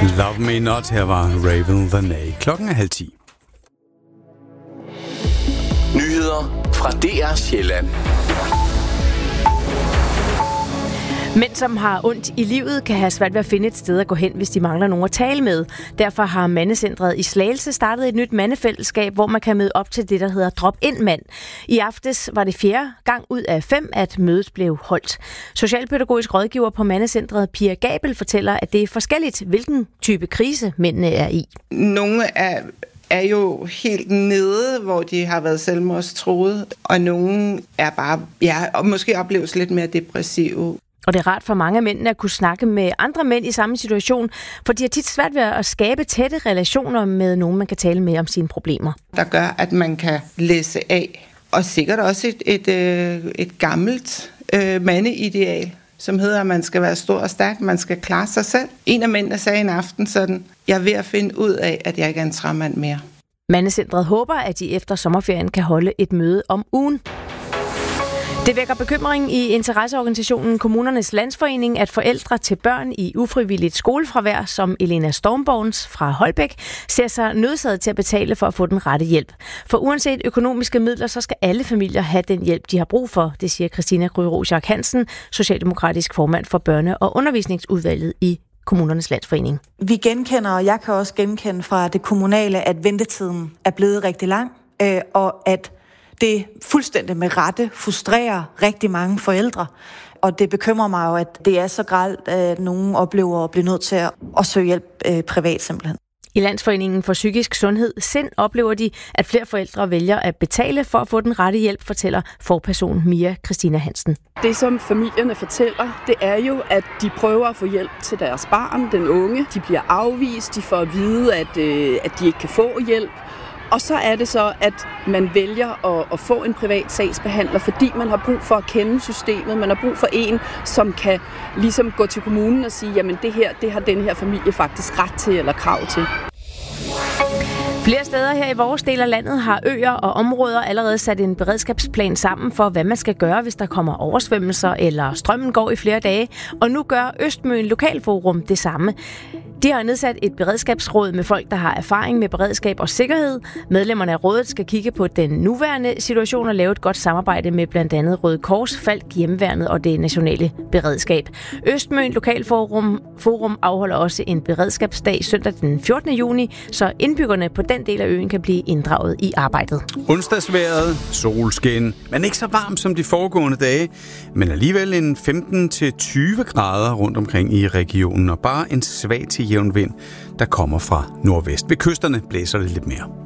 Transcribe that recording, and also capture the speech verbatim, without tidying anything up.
Love Me Not, her var Raven the Nay. Klokken er halv ti. Nyheder fra D R Sjælland. Mænd, som har ondt i livet, kan have svært ved at finde et sted at gå hen, hvis de mangler nogen at tale med. Derfor har Mandecentret i Slagelse startet et nyt mandefællesskab, hvor man kan møde op til det, der hedder Drop Ind Mand. I aftes var det fjerde gang ud af fem, at mødet blev holdt. Socialpædagogisk rådgiver på Mandecentret, Pia Gabel, fortæller, at det er forskelligt, hvilken type krise mændene er i. Nogle er er jo helt nede, hvor de har været selvmordstruede, og nogle er bare, ja, og måske opleves lidt mere depressive. Og det er rart for mange af mændene at kunne snakke med andre mænd i samme situation, for de har tit svært ved at skabe tætte relationer med nogen, man kan tale med om sine problemer. Der gør, at man kan læse af, og sikkert også et, et, et, et gammelt øh, mandeideal, som hedder, at man skal være stor og stærk, man skal klare sig selv. En af mændene sagde en aften sådan, jeg er ved at finde ud af, at jeg ikke er en træmand mere. Mandecentret håber, at de efter sommerferien kan holde et møde om ugen. Det vækker bekymring i interesseorganisationen Kommunernes Landsforening, at forældre til børn i ufrivilligt skolefravær, som Elena Stormborns fra Holbæk, ser sig nødsaget til at betale for at få den rette hjælp. For uanset økonomiske midler, så skal alle familier have den hjælp, de har brug for, det siger Christina Gryderoos Hansen, socialdemokratisk formand for børne- og undervisningsudvalget i Kommunernes Landsforening. Vi genkender, og jeg kan også genkende fra det kommunale, at ventetiden er blevet rigtig lang, øh, og at det fuldstændig med rette frustrerer rigtig mange forældre. Og det bekymrer mig jo, at det er så grelt, at nogen oplever at blive nødt til at, at søge hjælp øh, privat simpelthen. I Landsforeningen for Psykisk Sundhed Sind oplever de, at flere forældre vælger at betale for at få den rette hjælp, fortæller forperson Mia Christina Hansen. Det, som familierne fortæller, det er jo, at de prøver at få hjælp til deres barn, den unge. De bliver afvist, de får at vide, at, øh, at de ikke kan få hjælp. Og så er det så, at man vælger at, at få en privat sagsbehandler, fordi man har brug for at kende systemet. Man har brug for en, som kan ligesom gå til kommunen og sige, jamen det her, det har den her familie faktisk ret til eller krav til. Flere steder her i vores del af landet har øer og områder allerede sat en beredskabsplan sammen for, hvad man skal gøre, hvis der kommer oversvømmelser eller strømmen går i flere dage. Og nu gør Østmøen Lokalforum det samme. De har nedsat et beredskabsråd med folk, der har erfaring med beredskab og sikkerhed. Medlemmerne af rådet skal kigge på den nuværende situation og lave et godt samarbejde med blandt andet Røde Kors, Falck, Hjemmeværnet og det nationale beredskab. Østmøen Lokalforum Forum afholder også en beredskabsdag søndag den fjortende juni, så indbyggerne på den del af øen kan blive inddraget i arbejdet. Onsdagsvejret, solskin, men ikke så varmt som de foregående dage, men alligevel en femten til tyve grader rundt omkring i regionen, og bare en svag til jævn vind, der kommer fra nordvest. Ved kysterne blæser det lidt mere.